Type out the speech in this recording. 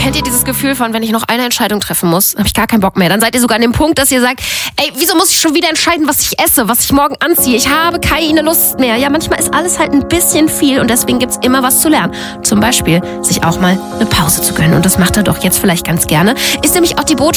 Kennt ihr dieses Gefühl von, wenn ich noch eine Entscheidung treffen muss, habe ich gar keinen Bock mehr. Dann seid ihr sogar an dem Punkt, dass ihr sagt, ey, wieso muss ich schon wieder entscheiden, was ich esse, was ich morgen anziehe? Ich habe keine Lust mehr. Ja, manchmal ist alles halt ein bisschen viel und deswegen gibt's immer was zu lernen. Zum Beispiel, sich auch mal eine Pause zu gönnen. Und das macht er doch jetzt vielleicht ganz gerne. Ist nämlich auch die Botschaft